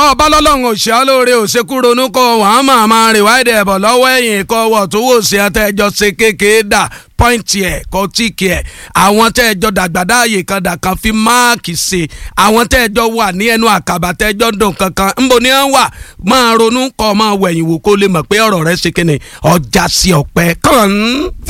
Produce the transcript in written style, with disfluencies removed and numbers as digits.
bọ́ ọba lọ́lọ́run òṣìṣẹ́ olóore òṣèkú ronú kọ́ wọ́n máa rìn wáìdì ẹ̀bọ̀ lọ́wọ́ ẹ̀yìn kọ́ wọ̀ tó wò sí ẹ̀tẹ́jọ́ ṣe kékeré dà pọ́ìntì ẹ̀ kọ́ tíìkì ẹ̀ àwọn tẹ́ẹ̀jọ́ dàgbàdá ààyè kan dà kan fi máàkì sí àwọn tẹ́ẹ̀jọ́ wà ní ẹnu àkàbà tẹ́ẹ̀jọ́ dùn kankan ńbọ ní wọ́n wà máa ronú kọ́ máa wẹ̀yìn wò kó lè mọ̀ pé ọ̀rọ̀ rẹ̀ ṣe kíni ọjà sí ọ̀pẹ kàn.